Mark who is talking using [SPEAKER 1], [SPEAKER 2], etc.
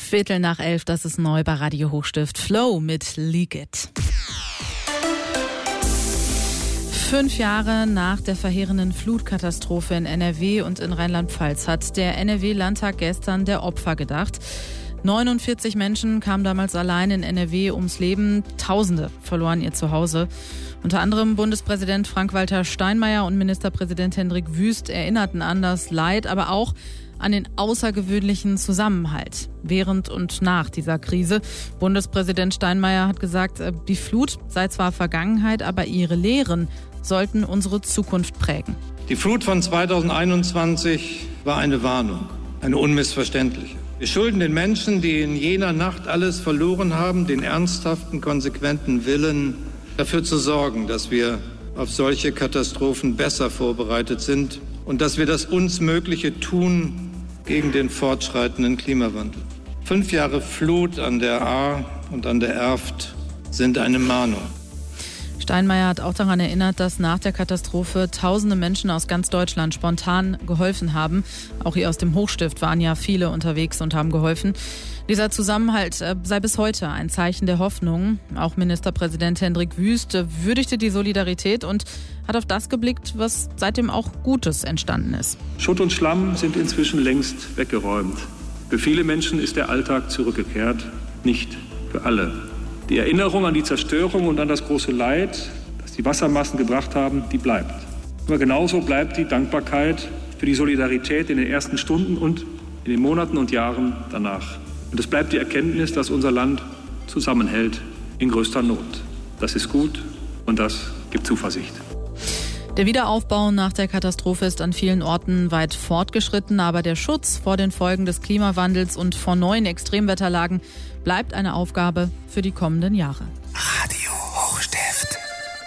[SPEAKER 1] 11:15, das ist neu bei Radio Hochstift. Flow mit Leak It. 5 Jahre nach der verheerenden Flutkatastrophe in NRW und in Rheinland-Pfalz hat der NRW-Landtag gestern der Opfer gedacht. 49 Menschen kamen damals allein in NRW ums Leben. Tausende verloren ihr Zuhause. Unter anderem Bundespräsident Frank-Walter Steinmeier und Ministerpräsident Hendrik Wüst erinnerten an das Leid, aber auch an den außergewöhnlichen Zusammenhalt während und nach dieser Krise. Bundespräsident Steinmeier hat gesagt, die Flut sei zwar Vergangenheit, aber ihre Lehren sollten unsere Zukunft prägen.
[SPEAKER 2] Die Flut von 2021 war eine Warnung, eine unmissverständliche. Wir schulden den Menschen, die in jener Nacht alles verloren haben, den ernsthaften, konsequenten Willen, dafür zu sorgen, dass wir auf solche Katastrophen besser vorbereitet sind und dass wir das uns Mögliche tun gegen den fortschreitenden Klimawandel. 5 Jahre Flut an der Ahr und an der Erft sind eine Mahnung.
[SPEAKER 1] Steinmeier hat auch daran erinnert, dass nach der Katastrophe tausende Menschen aus ganz Deutschland spontan geholfen haben. Auch hier aus dem Hochstift waren ja viele unterwegs und haben geholfen. Dieser Zusammenhalt sei bis heute ein Zeichen der Hoffnung. Auch Ministerpräsident Hendrik Wüst würdigte die Solidarität und hat auf das geblickt, was seitdem auch Gutes entstanden ist.
[SPEAKER 3] Schutt und Schlamm sind inzwischen längst weggeräumt. Für viele Menschen ist der Alltag zurückgekehrt, nicht für alle. Die Erinnerung an die Zerstörung und an das große Leid, das die Wassermassen gebracht haben, die bleibt. Aber genauso bleibt die Dankbarkeit für die Solidarität in den ersten Stunden und in den Monaten und Jahren danach. Und es bleibt die Erkenntnis, dass unser Land zusammenhält in größter Not. Das ist gut und das gibt Zuversicht.
[SPEAKER 1] Der Wiederaufbau nach der Katastrophe ist an vielen Orten weit fortgeschritten, aber der Schutz vor den Folgen des Klimawandels und vor neuen Extremwetterlagen bleibt eine Aufgabe für die kommenden Jahre.